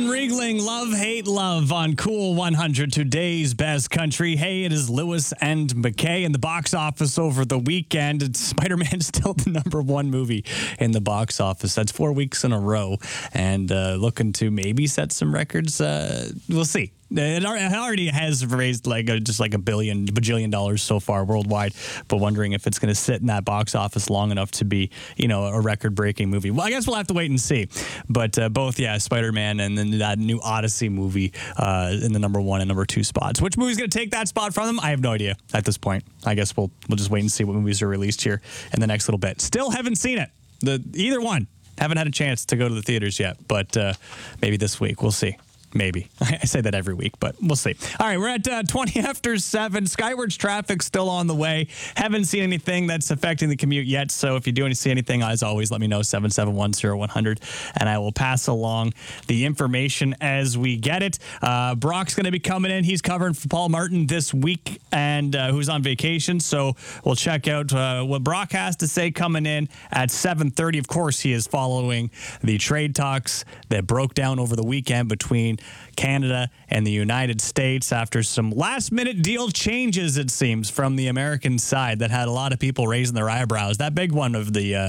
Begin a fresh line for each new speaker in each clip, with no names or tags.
Owen Riegling, Love, Hate, Love on Cool 100, today's best country. Hey, it is Lewis and McKay in the box office over the weekend. It's Spider-Man still the number one movie in the box office. That's 4 weeks in a row and looking to maybe set some records. We'll see. It already has raised just like bajillion dollars so far worldwide, but wondering if it's going to sit in that box office long enough to be, a record-breaking movie. Well, I guess we'll have to wait and see. But both, Spider-Man and then that new Odyssey movie in the number one and number two spots. Which movie's going to take that spot from them? I have no idea at this point. I guess we'll just wait and see what movies are released here in the next little bit. Still haven't seen it. Either one. Haven't had a chance to go to the theaters yet, but maybe this week. We'll see. Maybe. I say that every week, but we'll see. All right, we're at 20 after 7. Skywards traffic still on the way. Haven't seen anything that's affecting the commute yet, so if you do see anything, as always, let me know, 7710100, and I will pass along the information as we get it. Brock's going to be coming in. He's covering for Paul Martin this week, and who's on vacation, so we'll check out what Brock has to say coming in at 7:30. Of course, he is following the trade talks that broke down over the weekend between Canada and the United States after some last-minute deal changes, it seems, from the American side that had a lot of people raising their eyebrows. That big one of the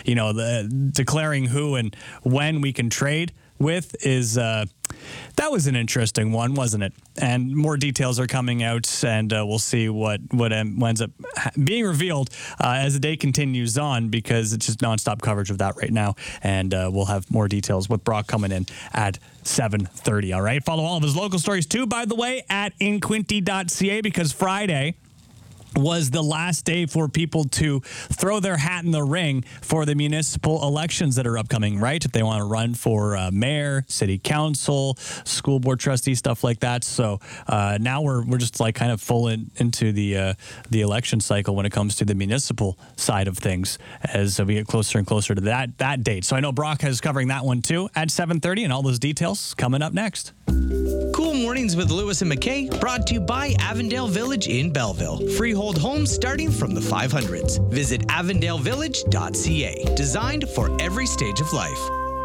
declaring who and when we can trade with is that was an interesting one, wasn't it? And more details are coming out, and we'll see what ends up being revealed as the day continues on, because it's just nonstop coverage of that right now. And we'll have more details with Brock coming in at 7:30. All right. Follow all of his local stories too, by the way, at inquinty.ca, because Friday was the last day for people to throw their hat in the ring for the municipal elections that are upcoming, right? If they want to run for mayor, city council, school board trustee, stuff like that. So now we're just kind of full into the election cycle when it comes to the municipal side of things as we get closer and closer to that date. So I know Brock is covering that one too at 7:30, and all those details coming up next.
Cool Mornings with Lewis and McKay, brought to you by Avondale Village in Belleville. Freehold homes starting from the 500s. Visit avondalevillage.ca. Designed for every stage of life.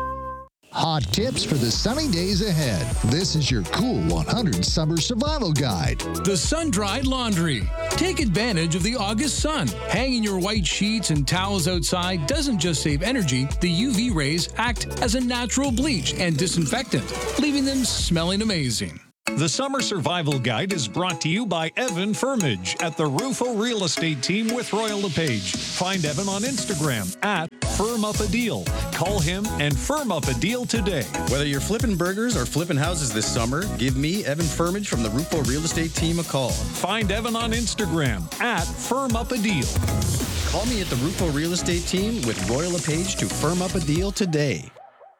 Hot tips for the sunny days ahead. This is your Cool 100 Summer Survival Guide.
The sun-dried laundry. Take advantage of the August sun. Hanging your white sheets and towels outside doesn't just save energy. The UV rays act as a natural bleach and disinfectant, leaving them smelling amazing.
The Summer Survival Guide is brought to you by Evan Firmage at the Rufo Real Estate Team with Royal LePage. Find Evan on Instagram at Firm Up a Deal. Call him and firm up a deal today.
Whether you're flipping burgers or flipping houses this summer, give me, Evan Firmage from the Rufo Real Estate Team, a call.
Find Evan on Instagram at Firm Up a Deal.
Call me at the Rufo Real Estate Team with Royal LePage to firm up a deal today.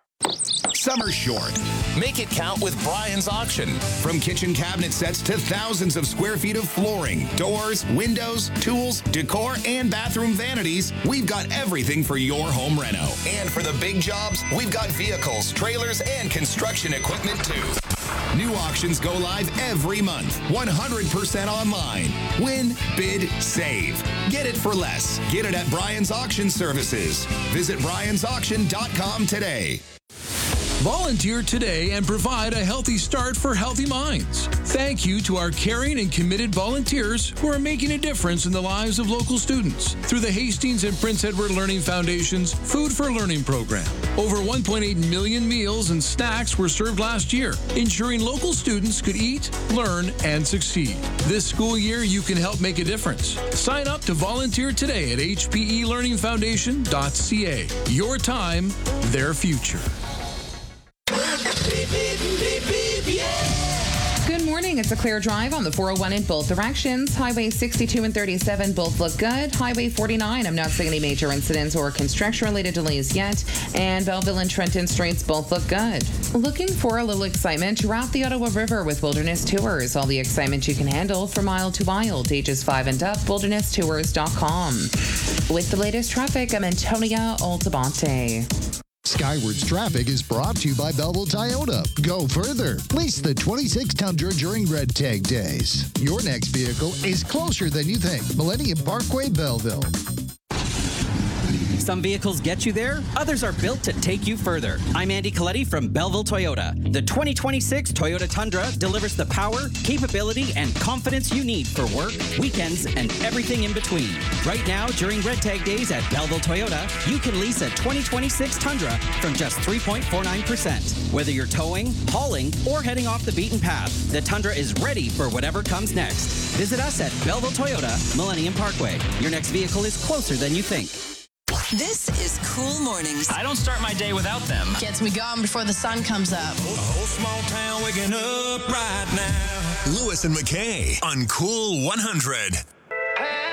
Summer short. Make it count with Brian's Auction. From kitchen cabinet sets to thousands of square feet of flooring, doors, windows, tools, decor, and bathroom vanities, we've got everything for your home reno. And for the big jobs, we've got vehicles, trailers, and construction equipment too. New auctions go live every month. 100% online. Win, bid, save. Get it for less. Get it at Brian's Auction Services. Visit briansauction.com today.
Volunteer today and provide a healthy start for healthy minds. Thank you to our caring and committed volunteers who are making a difference in the lives of local students through the Hastings and Prince Edward Learning Foundation's Food for Learning program. Over 1.8 million meals and snacks were served last year, ensuring local students could eat, learn, and succeed. This school year, you can help make a difference. Sign up to volunteer today at hpelearningfoundation.ca. Your time, their future.
Good morning. It's a clear drive on the 401 in both directions. Highway 62 and 37 both look good. Highway 49, I'm not seeing any major incidents or construction-related delays yet. And Belleville and Trenton Straits both look good. Looking for a little excitement? Raft the Ottawa River with Wilderness Tours. All the excitement you can handle from mile to wild. Ages 5 and up, wildernesstours.com. With the latest traffic, I'm Antonia Altabante.
Skywards Traffic is brought to you by Belleville Toyota. Go further. Lease the 26 Tundra during Red Tag Days. Your next vehicle is closer than you think. Millennium Parkway, Belleville.
Some vehicles get you there, others are built to take you further. I'm Andy Coletti from Belleville Toyota. The 2026 Toyota Tundra delivers the power, capability, and confidence you need for work, weekends, and everything in between. Right now, during Red Tag Days at Belleville Toyota, you can lease a 2026 Tundra from just 3.49%. Whether you're towing, hauling, or heading off the beaten path, the Tundra is ready for whatever comes next. Visit us at Belleville Toyota, Millennium Parkway. Your next vehicle is closer than you think.
This is Cool Mornings.
I don't start my day without them.
Gets me going before the sun comes up.
A whole small town waking up right now.
Lewis and McKay on Cool 100.